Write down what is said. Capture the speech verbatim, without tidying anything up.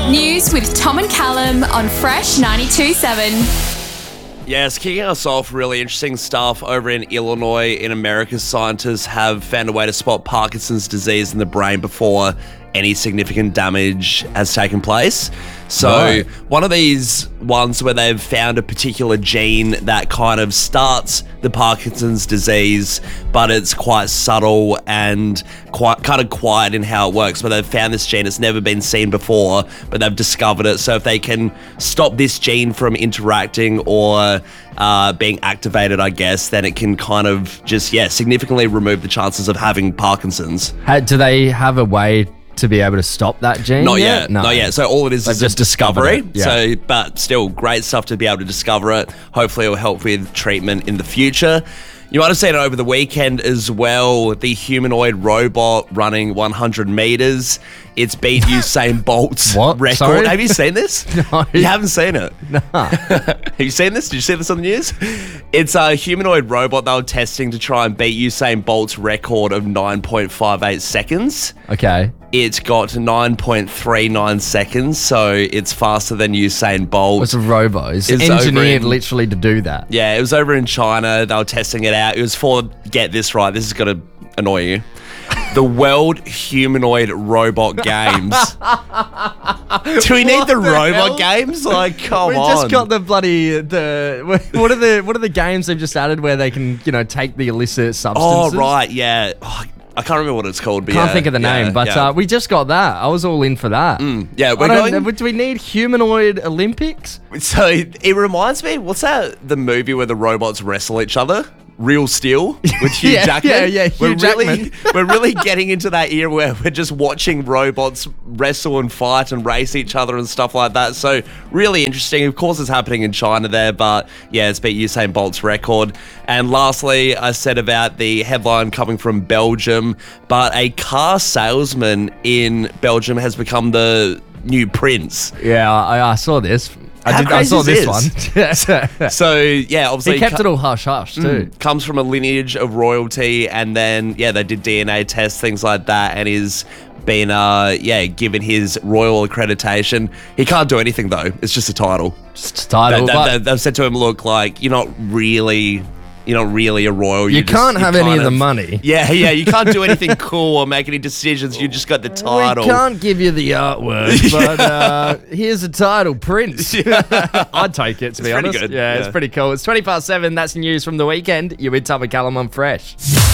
News with Tom and Callum on Fresh ninety-two point seven. Yes, kicking us off, really interesting stuff over in Illinois. In America, scientists have found a way to spot Parkinson's disease in the brain before any significant damage has taken place. So Right. one of these ones where they've found a particular gene that kind of starts the Parkinson's disease, but it's quite subtle and quite kind of quiet in how it works. But they've found this gene, it's never been seen before, but they've discovered it. So if they can stop this gene from interacting or uh, being activated, I guess, then it can kind of just, yeah, significantly remove the chances of having Parkinson's. Ha- Do they have a way to be able to stop that gene? Not yet. No. Not yet. So all it is They've is just a discovery. discovered it, yeah. So, but still, great stuff to be able to discover it. Hopefully, it will help with treatment in the future. You might have seen it over the weekend as well. The humanoid robot running one hundred meters. It's beat Usain Bolt's What? record. Sorry? Have you seen this? No. You haven't seen it? No. Have you seen this? Did you see this on the news? It's a humanoid robot they were testing to try and beat Usain Bolt's record of nine point five eight seconds. Okay. It's got nine point three nine seconds, so it's faster than Usain Bolt. It's a robot. It's, It's over engineered in- literally to do that. Yeah, it was over in China. They were testing it out. It was for, get this right, this is going to annoy you, the World Humanoid Robot Games. Do we need What the, the robot hell? games? Like, come we on. just got the bloody the what are the what are the games they've just added where they can, you know, take the illicit Oh, substances? right, yeah. Oh, I can't remember what it's called. But Can't yeah, think of the yeah, name, but yeah. uh, we just got that. I was all in for that. yeah, we're I don't going. know, do we need humanoid Olympics? So it reminds me, what's that? The movie where the robots wrestle each other? Real Steel with Hugh Yeah, Jackman. yeah, yeah, Hugh we're really, Jackman. we're really getting into that era where we're just watching robots wrestle and fight and race each other and stuff like that. So really interesting. Of course, it's happening in China there, but yeah, it's beat Usain Bolt's record. And lastly, I said about the headline coming from Belgium, but a car salesman in Belgium has become the new prince. Yeah, I, I saw this. I, How did, I crazy saw is this this? one. So yeah, obviously he kept cu- it all hush hush too. comes from a lineage of royalty, and then yeah, they did D N A tests, things like that, and is been uh yeah given his royal accreditation. He can't do anything though; it's just a title. Just a title, They, but they, they've said to him, "Look, like you're not really." You're not really a royal. You You're just- can't you're have any kind of the money. Yeah, yeah. You can't do anything cool or make any decisions. You just got the title. we can't give you the artwork, but uh, here's a title, Prince. I'd take it, to be pretty honest. good, Yeah, yeah. it's pretty cool. It's twenty past seven. That's news from the weekend. You're with Tom and Callum on Fresh.